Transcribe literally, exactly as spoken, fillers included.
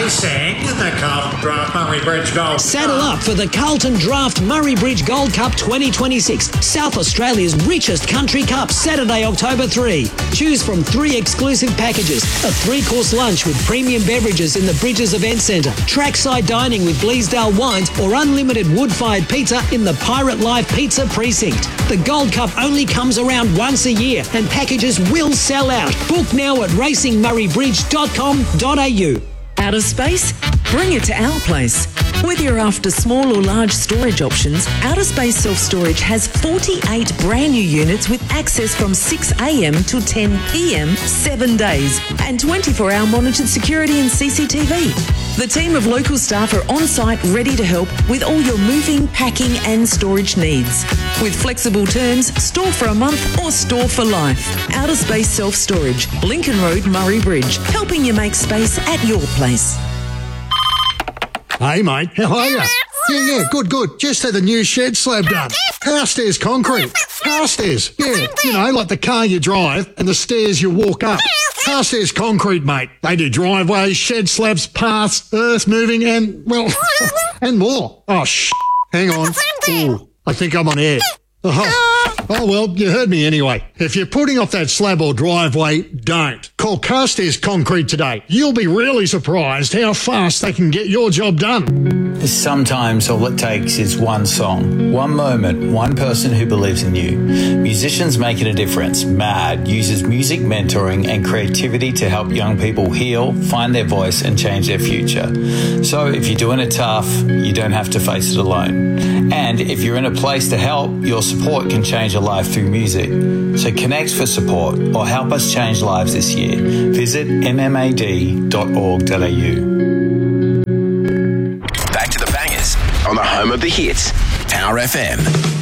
racing, the Carlton Draft Murray Bridge Gold Saddle up for the Carlton Draft Murray Bridge Gold Cup twenty twenty-six, South Australia's richest country cup, Saturday, October third. Choose from three exclusive packages, a three-course lunch with premium beverages in the Bridges Event Centre, trackside dining with Bleasdale Wines, or unlimited wood-fired pizza in the Pirate Life Pizza Precinct. The Gold Cup only comes around once a year and packages will sell out. Book now at racing murray bridge dot com dot a u. Out of space? Bring it to our place. Whether you're after small or large storage options, Outer Space Self Storage has forty-eight brand new units with access from six a m till ten p m seven days and twenty-four hour monitored security and C C T V. The team of local staff are on site ready to help with all your moving, packing and storage needs. With flexible terms, store for a month or store for life. Outer Space Self Storage, Lincoln Road, Murray Bridge, helping you make space at your place. Hey mate, how are you? Yeah, yeah, good, good. Just had the new shed slab done. Carstairs concrete. Carstairs, yeah. You know, like the car you drive and the stairs you walk up. Carstairs concrete, mate. They do driveways, shed slabs, paths, earth moving and, well, and more. Oh, shh. Hang on. Ooh, I think I'm on air. Oh. oh, well, you heard me anyway. If you're putting off that slab or driveway, don't. Call Carstairs Concrete today. You'll be really surprised how fast they can get your job done. Sometimes all it takes is one song, one moment, one person who believes in you. Musicians Making a Difference, MAD, uses music mentoring and creativity to help young people heal, find their voice and change their future. So if you're doing it tough, you don't have to face it alone. And if you're in a place to help, your support can change a life through music. So connect for support or help us change lives this year. Visit m m a d dot org dot a u. Back to the bangers on the home of the hits, Tower F M.